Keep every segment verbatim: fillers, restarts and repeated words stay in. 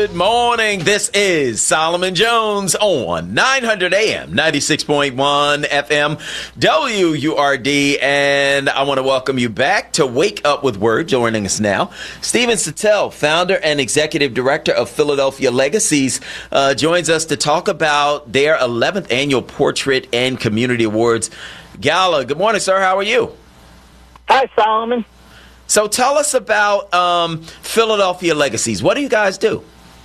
Good morning. This is Solomon Jones on nine hundred A M, ninety-six point one F M, W U R D. And I want to welcome you back to Wake Up with Word. Joining us now, Stephen Sattel, founder and executive director of Philadelphia Legacies, uh, joins us to talk about their eleventh annual Portrait and Community Awards Gala. Good morning, sir. How are you? Hi, Solomon. So tell us about um, Philadelphia Legacies. What do you guys do?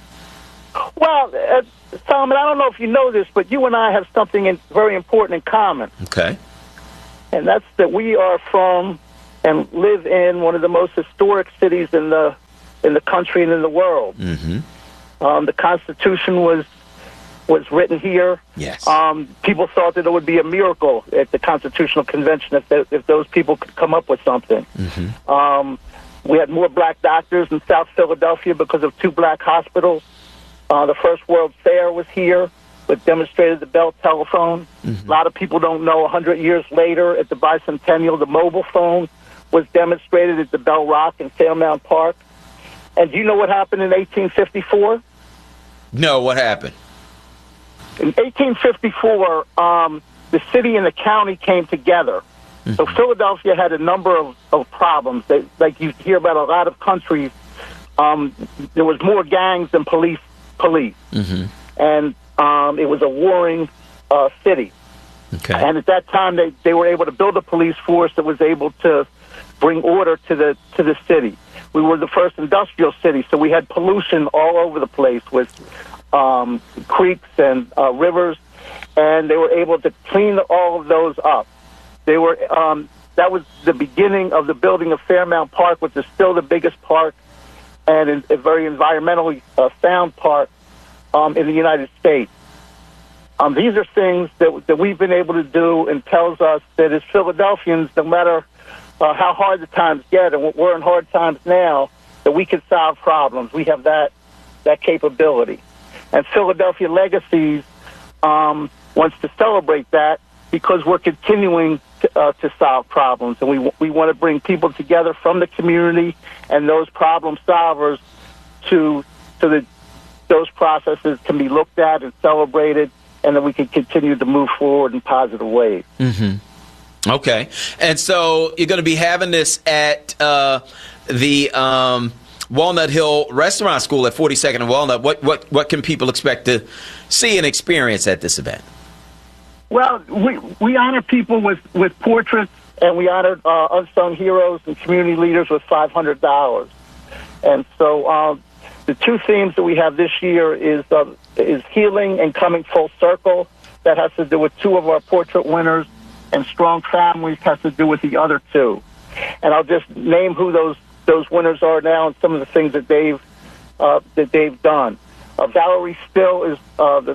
Well, uh, Solomon, I don't know if you know this, but you and I have something in, very important in common. Okay. And that's that we are from and live in one of the most historic cities in the in the country and in the world. Mm-hmm. Um, the Constitution was was written here. Yes. Um, people thought that it would be a miracle at the Constitutional Convention if they, if those people could come up with something. Mm-hmm. Um, we had more black doctors in South Philadelphia because of two black hospitals. Uh, the first World Fair was here, that demonstrated the Bell telephone. Mm-hmm. A lot of people don't know, one hundred years later at the bicentennial, the mobile phone was demonstrated at the Bell Rock in Fairmount Park. And do you know what happened in eighteen fifty-four? No, what happened? In eighteen fifty-four, um, the city and the county came together. Mm-hmm. So Philadelphia had a number of, of problems. They, like you hear about a lot of countries, um, there was more gangs than police. police. Mm-hmm. And um, it was a warring uh, city. Okay. And at that time, they, they were able to build a police force that was able to bring order to the to the city. We were the first industrial city, so we had pollution all over the place with um, creeks and uh, rivers, and they were able to clean all of those up. They were um, that was the beginning of the building of Fairmount Park, which is still the biggest park and a very environmentally uh, sound park um, in the United States. Um, these are things that, that we've been able to do, and tells us that as Philadelphians, no matter uh, how hard the times get, and we're in hard times now, that we can solve problems. We have that that capability. And Philadelphia Legacies um, wants to celebrate that because we're continuing to, uh, to solve problems. And we we want to bring people together from the community and those problem solvers to so that those processes can be looked at and celebrated, and that we can continue to move forward in positive ways. Mm-hmm. Okay. And so you're going to be having this at uh, the um, Walnut Hill Restaurant School at forty-second and Walnut. What, what, what can people expect to see and experience at this event? Well, we we honor people with, with portraits, and we honor uh, unsung heroes and community leaders with five hundred dollars. And so uh, the two themes that we have this year is uh, is healing and coming full circle. That has to do with two of our portrait winners, and strong families has to do with the other two. And I'll just name who those those winners are now and some of the things that they've uh, that they've done. Uh, Valerie Still is uh, the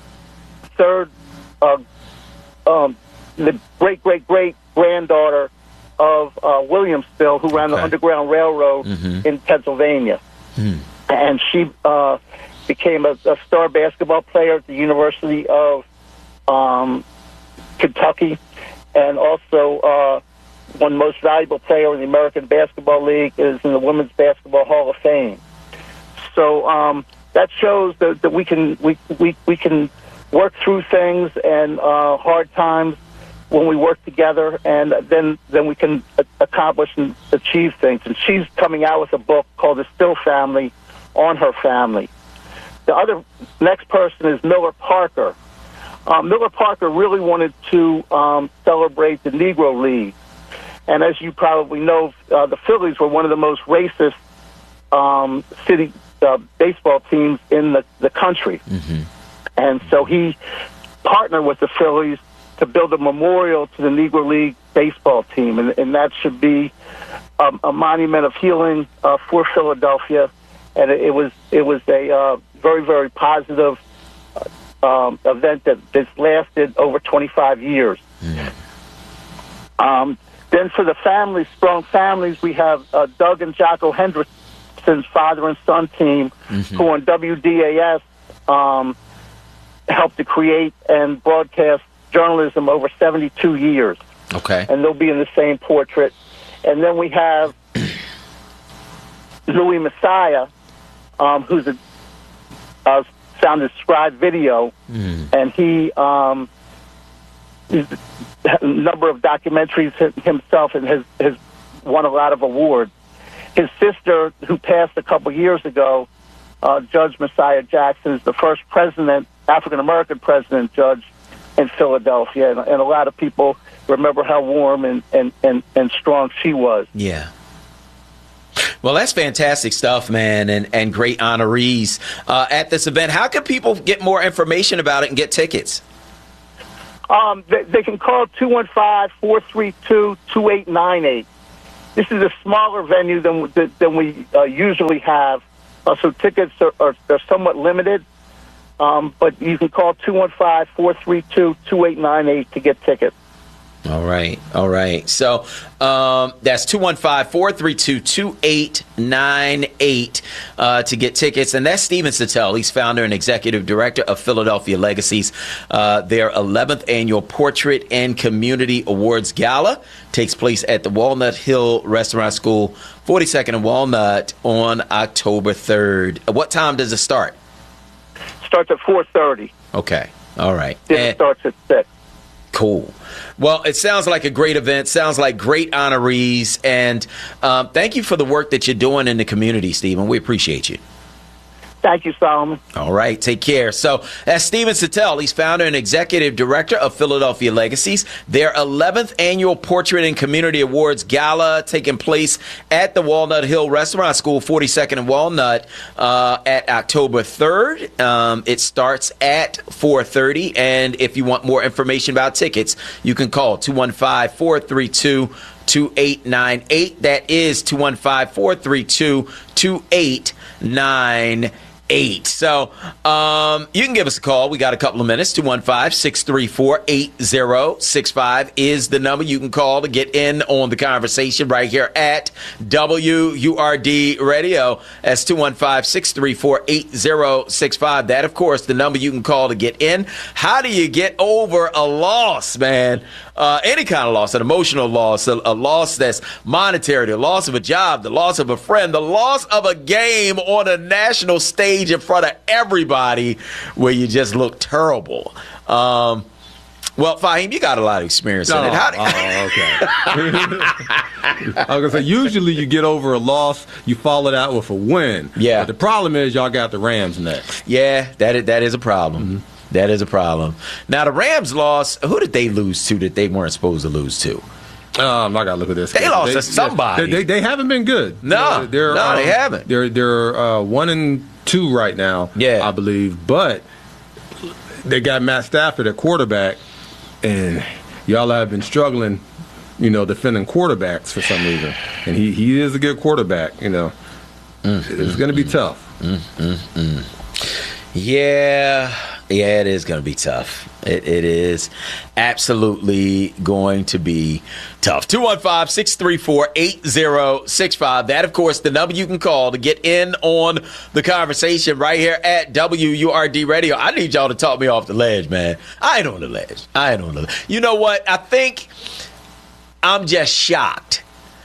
third. Uh, Um, the great-great-great-granddaughter of uh, William Still, who ran okay. the Underground Railroad mm-hmm. in Pennsylvania. Mm. And she uh, became a, a star basketball player at the University of um, Kentucky, and also uh, one most valuable player in the American Basketball League is in the Women's Basketball Hall of Fame. So um, that shows that, that we can we, we, we can work through things and uh, hard times when we work together, and then then we can a- accomplish and achieve things. And she's coming out with a book called The Still Family, on her family. The other next person is Miller Parker. Uh, Miller Parker really wanted to um, celebrate the Negro League. And as you probably know, uh, the Phillies were one of the most racist um, city uh, baseball teams in the, the country. Mm-hmm. And so he partnered with the Phillies to build a memorial to the Negro League baseball team, and, and that should be um, a monument of healing uh, for Philadelphia. And it, it was it was a uh, very very positive uh, um, event that that's lasted over twenty-five years. Mm. Um, then for the families, strong families, we have uh, Doug and Jocko Hendrickson's father and son team, mm-hmm. who on W D A S. Um, helped to create and broadcast journalism over seventy-two years. Okay. And they'll be in the same portrait. And then we have Louis Messiah, um, who's a uh, sound described video, Mm. and he um, he's a number of documentaries himself and has has won a lot of awards. His sister, who passed a couple years ago, uh, Judge Messiah Jackson, is the first president, African American president judge in Philadelphia, and, and a lot of people remember how warm and, and, and, and strong she was. Yeah. Well, that's fantastic stuff, man, and, and great honorees uh, at this event. How can people get more information about it and get tickets? Um, they, they can call two one five, four three two, two eight nine eight. This is a smaller venue than than we uh, usually have, uh, so tickets are, are, are somewhat limited. Um, but you can call two one five, four three two, two eight nine eight to get tickets. All right. All right. So um, that's two one five, four three two, two eight nine eight uh, to get tickets. And that's Stephen Sattel. He's founder and executive director of Philadelphia Legacies. Uh, their eleventh annual Portrait and Community Awards Gala takes place at the Walnut Hill Restaurant School, forty-second and Walnut, on October third. What time does it start? Starts at four thirty. Okay. All right. Dinner And- starts at six. Cool. Well, it sounds like a great event. Sounds like great honorees. And um, thank you for the work that you're doing in the community, Stephen. We appreciate you. Thank you, Solomon. All right. Take care. So that's Stephen Sattel. He's founder and executive director of Philadelphia Legacies. Their eleventh annual Portrait and Community Awards Gala taking place at the Walnut Hill Restaurant School, forty-second and Walnut, uh, at October third. Um, it starts at four thirty. And if you want more information about tickets, you can call two one five, four three two, two eight nine eight. That is two one five, four three two, two eight nine eight. Eight. So um, you can give us a call. We got a couple of minutes. two one five, six three four, eight zero six five is the number you can call to get in on the conversation right here at W U R D Radio. That's two one five, six three four, eight zero six five. That, of course, the number you can call to get in. How do you get over a loss, man? Uh, any kind of loss, an emotional loss, a, a loss that's monetary, the loss of a job, the loss of a friend, the loss of a game on a national stage in front of everybody where you just look terrible. Um, well, Fahim, you got a lot of experience oh, in it. How do- oh, okay. I was going to say, usually you get over a loss, you follow it out with a win. Yeah. But the problem is y'all got the Rams next. Yeah, that is, that is a problem. Mm-hmm. That is a problem. Now, the Rams lost. Who did they lose to that they weren't supposed to lose to? Um, I got to look at this. They lost to somebody. They, they, they haven't been good. No, you know, they're, no, um, they haven't. They're they're uh, one and two right now. Yeah. I believe, but they got Matt Stafford at quarterback, and y'all have been struggling, you know, defending quarterbacks for some reason. And he, he is a good quarterback. You know, mm, it's mm, going to be mm, tough. Mm, mm, mm. Yeah. Yeah, it is going to be tough. It, it is absolutely going to be tough. two one five, six three four, eight zero six five. That, of course, the number you can call to get in on the conversation right here at W U R D Radio. I need y'all to talk me off the ledge, man. I ain't on the ledge. I ain't on the ledge. You know what? I think I'm just shocked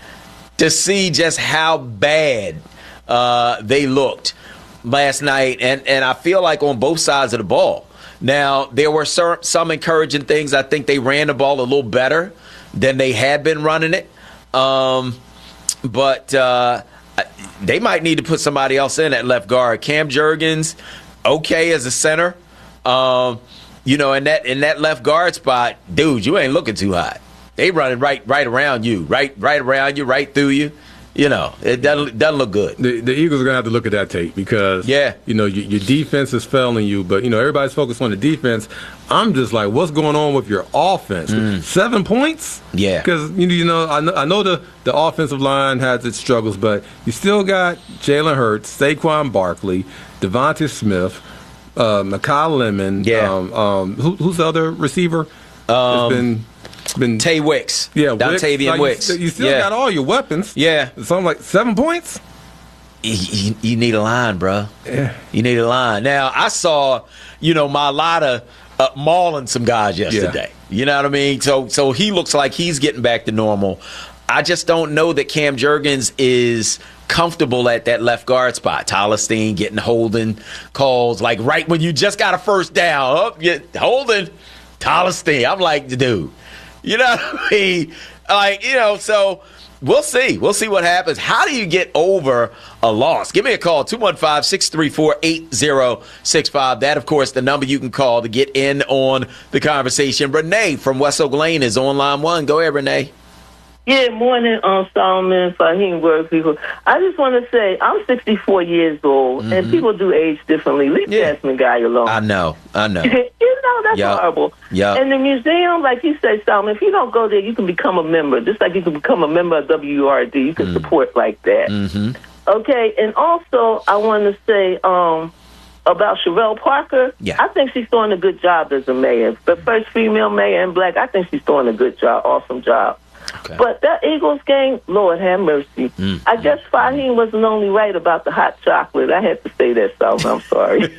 to see just how bad uh, they looked last night, and, and I feel like on both sides of the ball. Now, there were some, some encouraging things. I think they ran the ball a little better than they had been running it. Um, but uh, they might need to put somebody else in at left guard. Cam Jurgens, okay as a center. Um, you know, in that in that left guard spot, dude, you ain't looking too hot. They running right right around you, right right around you, right through you. You know, it doesn't, doesn't look good. The, the Eagles are going to have to look at that tape because, yeah. you know, your, your defense is failing you. But, you know, everybody's focused on the defense. I'm just like, what's going on with your offense? Mm. Seven points? Yeah. Because, you know, I know, I know the, the offensive line has its struggles, but you still got Jalen Hurts, Saquon Barkley, Devontae Smith, uh, Mekhi Lemon. Yeah. Um, um, who, who's the other receiver? Um, it's been... Been, Tay Wicks. Yeah, Dontavian like, Wicks. You, you still yeah. got all your weapons. Yeah. So I'm like, seven points? You, you, you need a line, bro. Yeah. You need a line. Now, I saw, you know, Mailata uh, mauling some guys yesterday. Yeah. You know what I mean? So, so he looks like he's getting back to normal. I just don't know that Cam Jurgens is comfortable at that left guard spot. Tyler Steen getting holding calls, like right when you just got a first down. Oh, you holding Tyler Steen. I'm like, dude, you know what I mean? Like, you know, so we'll see. We'll see what happens. How do you get over a loss? Give me a call, two one five, six three four, eight zero six five. That, of course, the number you can call to get in on the conversation. Renee from West Oak Lane is on line one. Go ahead, Renee. Yeah, morning, um, Solomon, Fahim, word people. I just want to say I'm sixty-four years old, mm-hmm. and people do age differently. Leave yeah. Jasmine Guy alone. I know, I know. you know, that's yep. horrible. Yeah. And the museum, like you said, Solomon, if you don't go there, you can become a member. Just like you can become a member of W U R D. You can mm. support like that. Mm-hmm. Okay, and also I want to say um, about Sherelle Parker. Yeah. I think she's doing a good job as a mayor. The first female mayor in black, I think she's doing a good job, awesome job. Okay. But that Eagles game, Lord have mercy. Mm. I guess Fahim wasn't only right about the hot chocolate. I had to say that, so I'm sorry.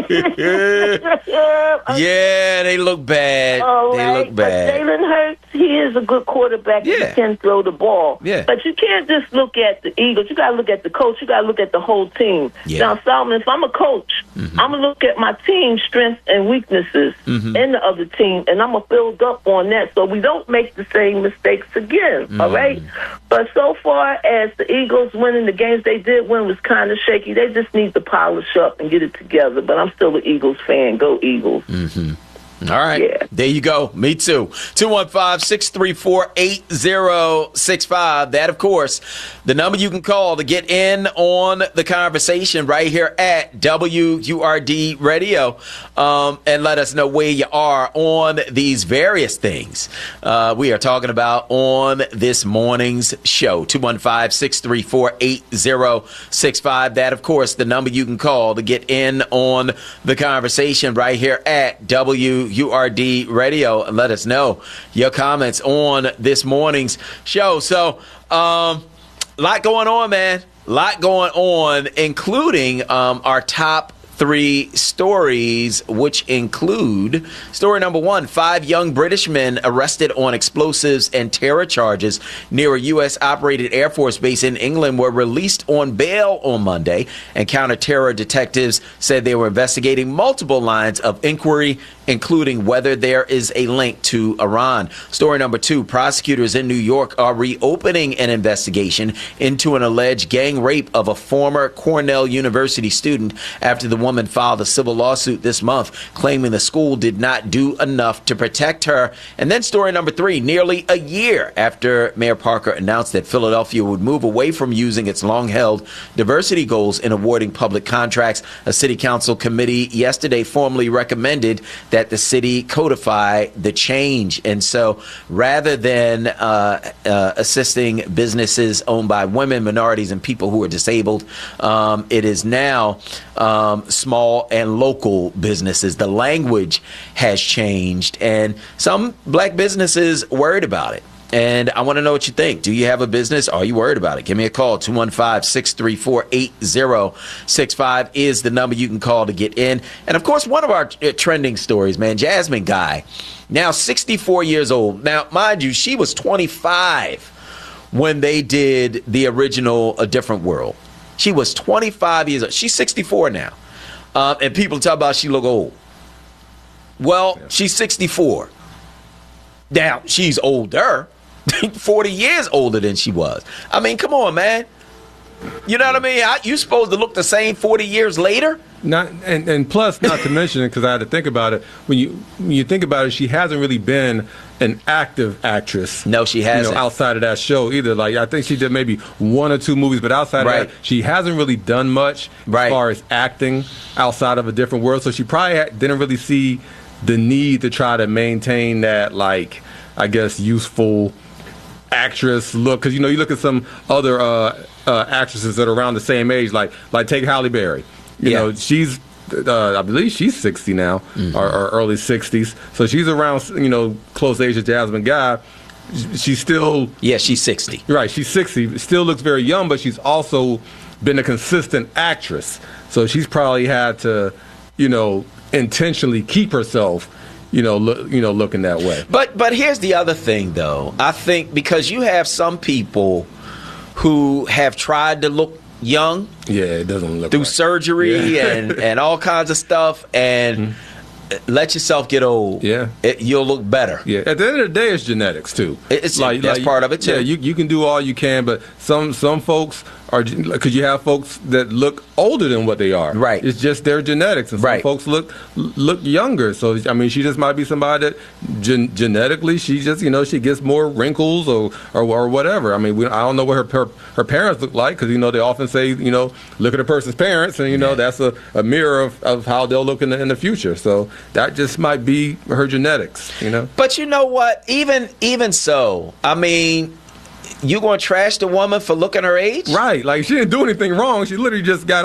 yeah, they look bad. All they right. look bad. But Jalen Hurts, he is a good quarterback. Yeah. He can throw the ball. Yeah. But you can't just look at the Eagles. You got to look at the coach. You got to look at the whole team. Yeah. Now, Solomon, if I'm a coach, mm-hmm. I'm going to look at my team's strengths and weaknesses mm-hmm. in the other team, and I'm going to build up on that so we don't make the same mistakes again. Mm-hmm. All right? But so far as the Eagles winning the games they did win was kind of shaky. They just need to polish up and get it together. But I'm still an Eagles fan. Go Eagles. Mm-hmm. All right. Yeah. There you go. Me too. two one five, six three four, eight zero six five. That, of course, the number you can call to get in on the conversation right here at W U R D Radio, um, and let us know where you are on these various things uh, we are talking about on this morning's show. two one five, six three four, eight zero six five. That, of course, the number you can call to get in on the conversation right here at W U R D Radio, and let us know your comments on this morning's show. So, um, a lot going on, man. A lot going on, including um, our top three stories, which include story number one: five young British men arrested on explosives and terror charges near a U S operated Air Force base in England were released on bail on Monday, and counter-terror detectives said they were investigating multiple lines of inquiry, including whether there is a link to Iran. Story number two: prosecutors in New York are reopening an investigation into an alleged gang rape of a former Cornell University student after the woman filed a civil lawsuit this month claiming the school did not do enough to protect her. And then story number three: nearly a year after Mayor Parker announced that Philadelphia would move away from using its long-held diversity goals in awarding public contracts, a city council committee yesterday formally recommended that that the city codify the change. And so rather than uh, uh, assisting businesses owned by women, minorities, and people who are disabled, um, it is now um, small and local businesses. The language has changed, and some black businesses worried about it. And I want to know what you think. Do you have a business? Are you worried about it? Give me a call. two one five, six three four, eight zero six five is the number you can call to get in. And, of course, one of our uh, trending stories, man, Jasmine Guy, now sixty-four years old. Now, mind you, she was twenty-five when they did the original A Different World. She was twenty-five years old. She's sixty-four now. Um, and people talk about she look old. Well, yeah. She's sixty-four. Now, she's older. forty years older than she was. I mean, come on, man. You know what I mean? I, you supposed to look the same forty years later? Not and, and plus, not to mention, because I had to think about it. When you when you think about it, she hasn't really been an active actress. No, she hasn't. You know, outside of that show either. Like I think she did maybe one or two movies, but outside right. of that, she hasn't really done much right. as far as acting outside of A Different World. So she probably didn't really see the need to try to maintain that, like, I guess, useful actress look, because you know you look at some other uh, uh, actresses that are around the same age, like like take Halle Berry. You yeah. know she's uh, I believe she's sixty now, mm-hmm. or, or early sixties, so she's around you know close age of Jasmine Guy. She's still yeah she's sixty. Right, she's sixty. Still looks very young, but she's also been a consistent actress. So she's probably had to you know intentionally keep herself. You know, look, you know, looking that way. But but here's the other thing, though. I think because you have some people who have tried to look young. Yeah, it doesn't look through right. surgery Yeah. and and all kinds of stuff, and Mm-hmm. let yourself get old. Yeah. It, you'll look better. Yeah, at the end of the day, it's genetics too. It's- that's part of it, too. Yeah, you you can do all you can, but some some folks are because you have folks that look older than what they are. Right. It's just their genetics, and some Right. folks look look younger. So I mean, she just might be somebody that gen- genetically she just you know she gets more wrinkles or or, or whatever. I mean, we, I don't know what her her, her parents look like because you know they often say you know look at a person's parents, and you know that's a, a mirror of, of how they'll look in the in the future. So that just might be her genetics. You know. But you know what? Even even so, I mean, you gonna trash the woman for looking her age? Right, like she didn't do anything wrong. She literally just got